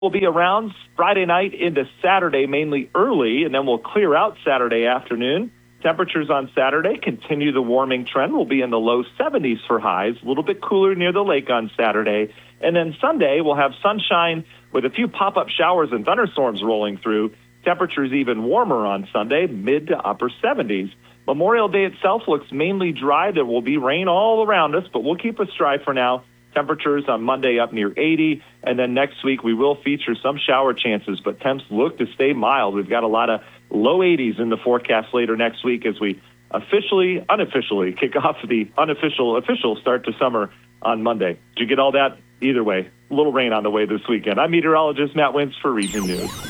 will be around Friday night into Saturday, mainly early, and then we'll clear out Saturday afternoon. Temperatures on Saturday continue the warming trend. We'll be in the low 70s for highs, a little bit cooler near the lake on Saturday. And then Sunday, we'll have sunshine with a few pop-up showers and thunderstorms rolling through. Temperatures even warmer on Sunday, mid to upper 70s. Memorial Day itself looks mainly dry. There will be rain all around us, but we'll keep us dry for now. Temperatures on Monday up near 80, and then next week we will feature some shower chances, but temps look to stay mild. We've got a lot of low 80s in the forecast later next week as we unofficially kick off the official start to summer on Monday. Did you get all that? Either way, a little rain on the way this weekend. I'm meteorologist Matt Wintz for Region News.